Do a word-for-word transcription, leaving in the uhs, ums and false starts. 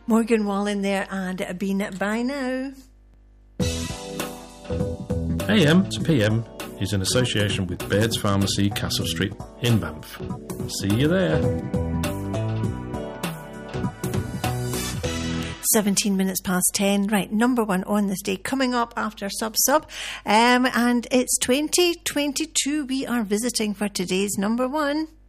Morgan Wallen there and Been By Now. A M to P M is in association with Baird's Pharmacy, Castle Street in Banff. See you there. seventeen minutes past ten. Right, number one on this day coming up after Sub Sub. Um, and it's twenty twenty-two we are visiting for today's number one.